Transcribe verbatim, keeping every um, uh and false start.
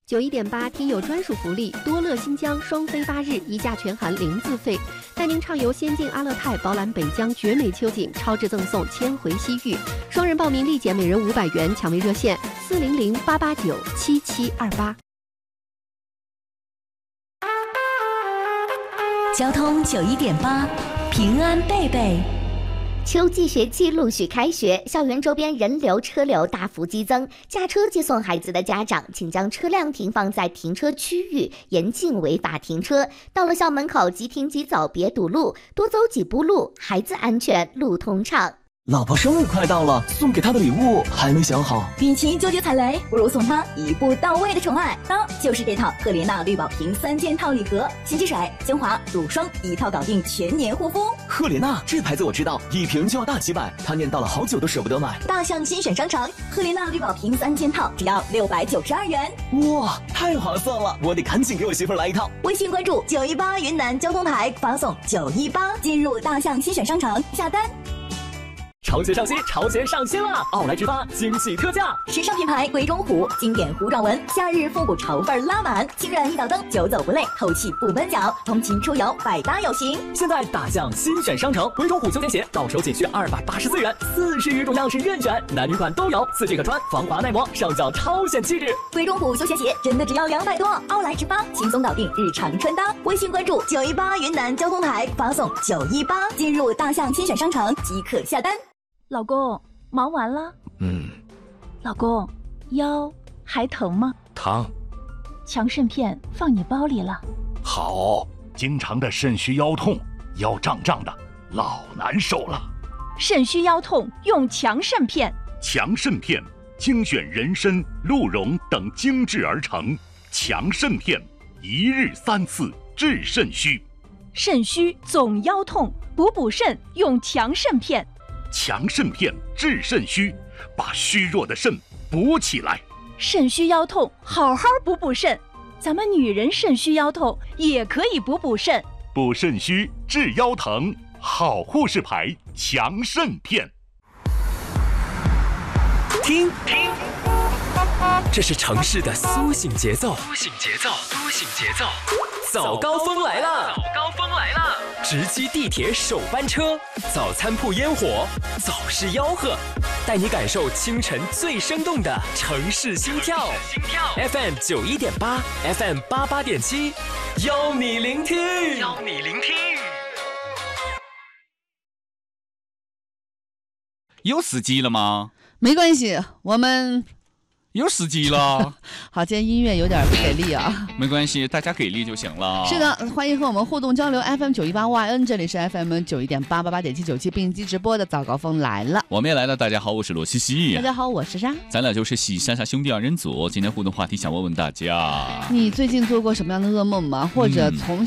九一点八听友专属福利，多乐新疆双飞八日，一价全含零自费，带您畅游仙境阿勒泰，饱览北疆绝美秋景，超值赠送千回西域。双人报名立减每人五百元，抢位热线四零零八八九七七二八。 交通九一点八，平安贝贝。 秋季学期陆续开学，校园周边人流车流大幅激增，驾车接送孩子的家长，请将车辆停放在停车区域，严禁违法停车。到了校门口即停即走，别堵路，多走几步路，孩子安全，路通畅。 老婆生日快到了，送给她的礼物还没想好。 与其纠结踩雷，不如送她一步到位的宠爱。当就是这套赫莲娜绿宝瓶三件套礼盒，洗洗水、精华、乳霜一套搞定全年护肤。 赫莲娜这牌子我知道，一瓶就要大几百，她念叨了好久都舍不得买。 大象新选商城，赫莲娜绿宝瓶三件套只要六百九十二元。 哇，太划算了！我得赶紧给我媳妇来一套。 微信关注九一八云南交通台，发送九一八进入大象新选商城下单。 潮鞋上新，潮鞋上新了！奥莱直发惊喜特价， 时尚品牌鬼冢虎经典糊状纹，夏日复古潮范拉满，轻软一脚蹬，久走不累，透气不闷脚，通勤出游百搭有型。 现在大象新选商城，鬼冢虎休闲鞋到手仅需二百八十四元，四十余种样式任选，男女款都有，四季可穿，防滑耐磨，上脚超显气质。 鬼冢虎休闲鞋真的只要两百多，奥莱直发轻松搞定日常穿搭。微信关注九一八云南交通台，发送九一八进入大象新选商城即可下单。 老公，忙完了？ 嗯。 老公，腰还疼吗？ 疼。 强肾片放你包里了。 好，经常的肾虚腰痛，腰胀胀的，老难受了。 肾虚腰痛用强肾片。 强肾片精选人参、鹿茸等精制而成，强肾片一日三次治肾虚。 肾虚总腰痛，补补肾用强肾片。 强肾片治肾虚，把虚弱的肾补起来。 肾虚腰痛，好好补补肾。咱们女人肾虚腰痛也可以补补肾。 补肾虚治腰疼，好护士牌强肾片。 听听，这是城市的苏醒节奏。苏醒节奏，苏醒节奏。早高峰来了！早高峰来了！直击地铁首班车，早餐铺烟火，早市吆喝，带你感受清晨最生动的城市心跳。心跳 F M 九一点八 ，F M 八八点七，邀你聆听，邀你聆听。 有司机了吗？ 没关系，我们。 有司机了。 好，今天音乐有点不给力啊。 没关系，大家给力就行了。 是的，欢迎和我们互动交流。F M 九一八 Y N， 这里是 F M 九一点八八八点七九七并机直播的早高峰来了。 我们也来了，大家好，我是罗西西。 大家好，我是莎。 咱俩就是喜莎莎兄弟二人组。今天互动话题想问问大家， 你最近做过什么样的噩梦吗？或者从